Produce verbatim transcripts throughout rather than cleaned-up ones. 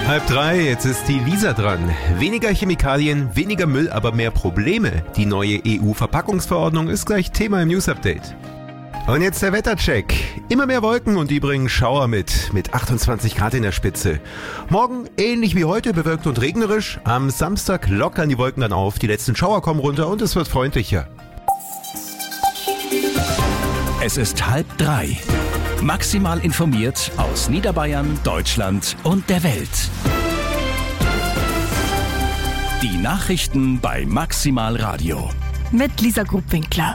Halb drei, jetzt ist die Lisa dran. Weniger Chemikalien, weniger Müll, aber mehr Probleme. Die neue E U-Verpackungsverordnung ist gleich Thema im News-Update. Und jetzt der Wettercheck. Immer mehr Wolken und die bringen Schauer mit, mit achtundzwanzig Grad in der Spitze. Morgen ähnlich wie heute, bewölkt und regnerisch. Am Samstag lockern die Wolken dann auf, die letzten Schauer kommen runter und es wird freundlicher. Es ist halb drei. Maximal informiert aus Niederbayern, Deutschland und der Welt. Die Nachrichten bei Maximal Radio. Mit Lisa Grubwinkler.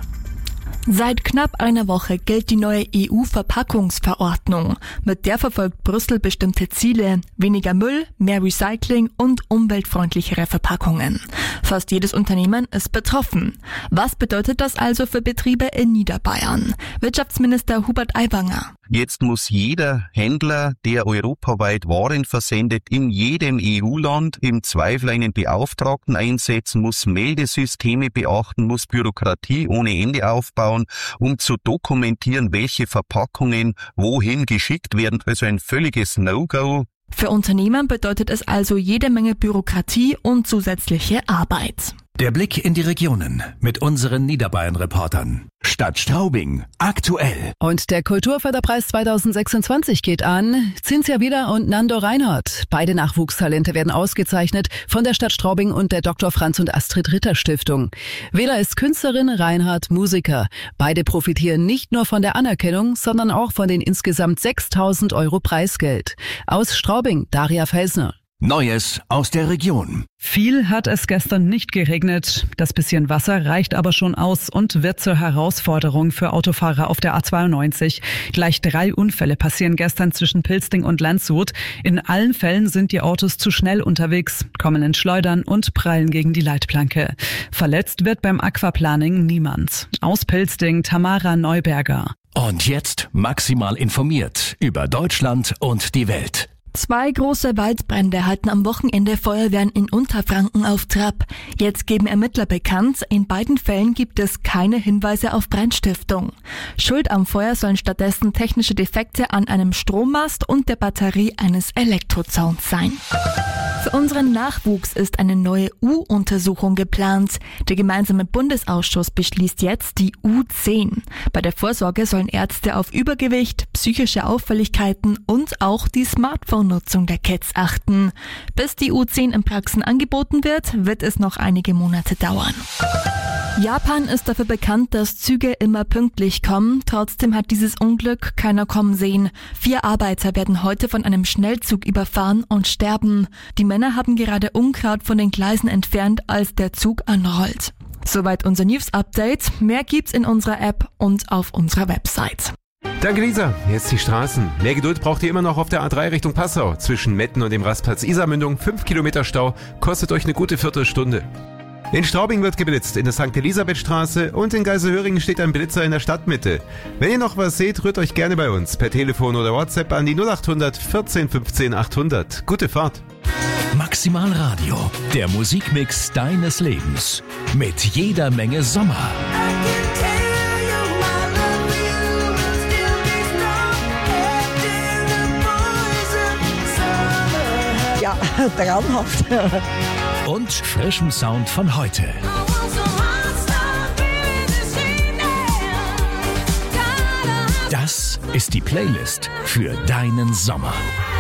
Seit knapp einer Woche gilt die neue E U-Verpackungsverordnung. Mit der verfolgt Brüssel bestimmte Ziele: weniger Müll, mehr Recycling und umweltfreundlichere Verpackungen. Fast jedes Unternehmen ist betroffen. Was bedeutet das also für Betriebe in Niederbayern? Wirtschaftsminister Hubert Aiwanger. Jetzt muss jeder Händler, der europaweit Waren versendet, in jedem E U-Land im Zweifel einen Beauftragten einsetzen, muss Meldesysteme beachten, muss Bürokratie ohne Ende aufbauen, um zu dokumentieren, welche Verpackungen wohin geschickt werden. Also ein völliges No-Go. Für Unternehmen bedeutet es also jede Menge Bürokratie und zusätzliche Arbeit. Der Blick in die Regionen mit unseren Niederbayern-Reportern. Stadt Straubing, aktuell. Und der Kulturförderpreis zweitausendsechsundzwanzig geht an Cinzia Wieder und Nando Reinhardt. Beide Nachwuchstalente werden ausgezeichnet von der Stadt Straubing und der Doktor Franz und Astrid Ritter Stiftung. Wieder ist Künstlerin, Reinhardt Musiker. Beide profitieren nicht nur von der Anerkennung, sondern auch von den insgesamt sechstausend Euro Preisgeld. Aus Straubing, Daria Felsner. Neues aus der Region. Viel hat es gestern nicht geregnet. Das bisschen Wasser reicht aber schon aus und wird zur Herausforderung für Autofahrer auf der A zweiundneunzig. Gleich drei Unfälle passieren gestern zwischen Pilsting und Landshut. In allen Fällen sind die Autos zu schnell unterwegs, kommen ins Schleudern und prallen gegen die Leitplanke. Verletzt wird beim Aquaplaning niemand. Aus Pilsting, Tamara Neuberger. Und jetzt maximal informiert über Deutschland und die Welt. Zwei große Waldbrände halten am Wochenende Feuerwehren in Unterfranken auf Trab. Jetzt geben Ermittler bekannt, in beiden Fällen gibt es keine Hinweise auf Brandstiftung. Schuld am Feuer sollen stattdessen technische Defekte an einem Strommast und der Batterie eines Elektrozauns sein. Für unseren Nachwuchs ist eine neue U-Untersuchung geplant. Der gemeinsame Bundesausschuss beschließt jetzt die U zehn. Bei der Vorsorge sollen Ärzte auf Übergewicht, psychische Auffälligkeiten und auch die Smartphone-Nutzung der Kids achten. Bis die U zehn in Praxen angeboten wird, wird es noch einige Monate dauern. Japan ist dafür bekannt, dass Züge immer pünktlich kommen. Trotzdem hat dieses Unglück keiner kommen sehen. Vier Arbeiter werden heute von einem Schnellzug überfahren und sterben. Die Männer haben gerade Unkraut von den Gleisen entfernt, als der Zug anrollt. Soweit unser News-Update. Mehr gibt's in unserer App und auf unserer Website. Danke Lisa, jetzt die Straßen. Mehr Geduld braucht ihr immer noch auf der A drei Richtung Passau. Zwischen Metten und dem Rastplatz Isarmündung, fünf Kilometer Stau, kostet euch eine gute Viertelstunde. In Straubing wird geblitzt, in der Sankt Elisabeth-Straße und in Geiselhöringen steht ein Blitzer in der Stadtmitte. Wenn ihr noch was seht, rührt euch gerne bei uns per Telefon oder WhatsApp an die null acht hundert vierzehn fünfzehn achthundert. Gute Fahrt! Maximal Radio, der Musikmix deines Lebens. Mit jeder Menge Sommer. Ja, traumhaft. Und frischem Sound von heute. Das ist die Playlist für deinen Sommer.